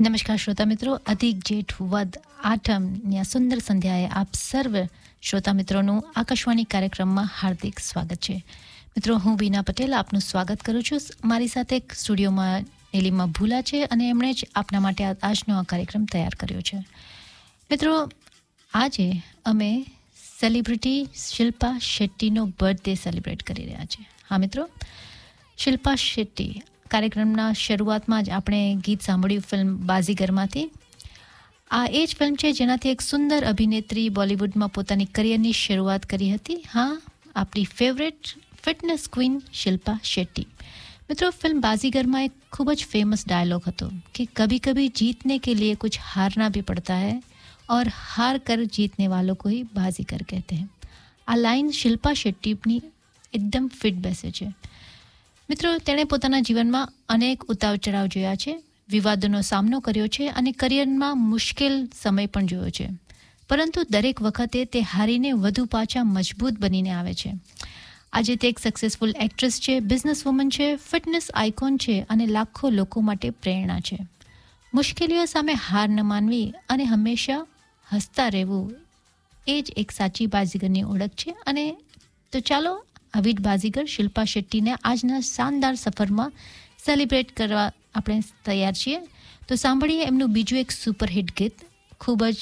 नमस्कार श्रोता मित्रों, अधिक जेठ वद आठम या सुंदर संध्याए आप સર્વ શ્રોતા મિત્રોનું આકાશવાણી કાર્યક્રમમાં હાર્દિક સ્વાગત છે. મિત્રો, હું બીના પટેલ આપનું સ્વાગત કરું છું. મારી સાથે સ્ટુડિયોમાં નીલિમા ભૂલા છે અને એમણે જ આપના માટે આજનો આ કાર્યક્રમ તૈયાર કર્યો છે. મિત્રો, આજે અમે સેલિબ્રિટી શિલ્પા શેટ્ટીનો બર્થડે સેલિબ્રેટ કરી રહ્યા છીએ. હા મિત્રો, શિલ્પા શેટ્ટી કાર્યક્રમના શરૂઆતમાં જ આપણે ગીત સાંભળ્યું ફિલ્મ બાઝીગરમાંથી. આ એ જ ફિલ્મ છે જેનાથી એક સુંદર અભિનેત્રી બોલિવૂડમાં પોતાની કરિયરની શરૂઆત કરી હતી. હા, આપણી favourite fitness queen Shilpa Shetty. મિત્રો, ફિલ્મ બાઝીગરમાં એક ખૂબ જ ફેમસ ડાયલોગ હતો કે કભી કભી જીતને કે लिए कुछ हारना भी पड़ता है और हार कर जीतने वालों को ही बाजीगर कहते हैं. આ લાઈન શિલ્પા શેટ્ટીની એકદમ ફિટ બેસે છે. મિત્રો, તેણે પોતાના જીવનમાં અનેક ઉતાર ચઢાવ જોયા છે, વિવાદોનો સામનો કર્યો છે અને કરિયરમાં મુશ્કેલ સમય પણ જોયો છે. પરંતુ દરેક વખતે તે હારીને વધુ પાછા મજબૂત બનીને આવે છે. આજે તે એક સક્સેસફુલ એક્ટ્રેસ છે, બિઝનેસ વુમન છે, ફિટનેસ આઇકોન છે અને લાખો લોકો માટે પ્રેરણા છે. મુશ્કેલીઓ સામે હાર ન માનવી અને હંમેશા હસતા રહેવું એ જ એક સાચી બાજીગરની ઓળખ છે. અને તો ચાલો આવી જ બાજીગર શિલ્પા શેટ્ટીને આજના શાનદાર સફરમાં સેલિબ્રેટ કરવા આપણે તૈયાર છીએ. તો સાંભળીએ એમનું બીજું એક સુપરહિટ ગીત, ખૂબ જ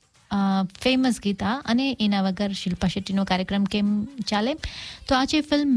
ફેમસ ગીત આ, અને એના વગર શિલ્પા શેટ્ટીનો કાર્યક્રમ કેમ ચાલે. તો આ છે ફિલ્મ